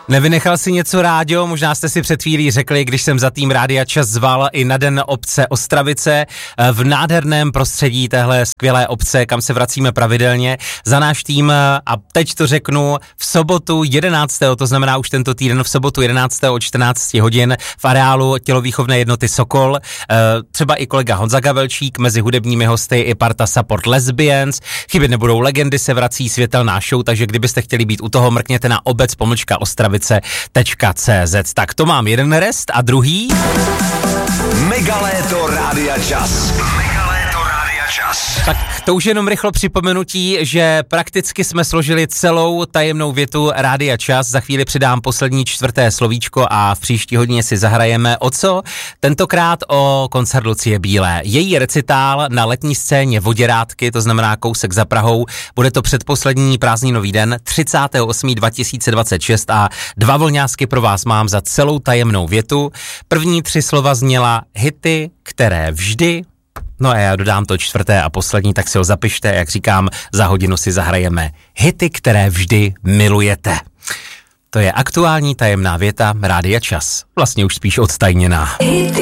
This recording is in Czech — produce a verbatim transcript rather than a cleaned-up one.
Nevynechal si něco, Ráďo? Možná jste si před chvílí řekli, když jsem za tým Rádia Čas zval i na den obce Ostravice v nádherném prostředí téhle skvělé obce, kam se vracíme pravidelně za náš tým. A teď to řeknu, v sobotu jedenáctého to znamená už tento týden, v sobotu jedenáctého od čtrnáct hodin v areálu tělovýchovné jednoty Sokol. Třeba i kolega Honza Gavelčík, mezi hudebními hosty i parta Support Lesbians. Chybět nebudou legendy, se vrací světelná show, takže kdybyste chtěli být u toho, mrkněte na obec pomlčka Ostravice tečka cé zet. Tak to mám jeden rest a druhý. Megaléto Rádia Čas. Megaléto Rádia Čas. Tak to už jenom rychlo připomenutí, že prakticky jsme složili celou tajemnou větu Rádia Čas. Za chvíli přidám poslední čtvrté slovíčko a v příští hodině si zahrajeme o co? Tentokrát o koncert Lucie Bílé. Její recitál na letní scéně Voděrádky, to znamená kousek za Prahou. Bude to předposlední prázdninový den, třicátého osmého dva tisíce dvacet šest a dva volňásky pro vás mám za celou tajemnou větu. První tři slova zněla hity, které vždy... No a já dodám to čtvrté a poslední, tak si ho zapište, jak říkám, za hodinu si zahrajeme hity, které vždy milujete. To je aktuální tajemná věta Rádia Čas. Vlastně už spíš odstajněná. Hity.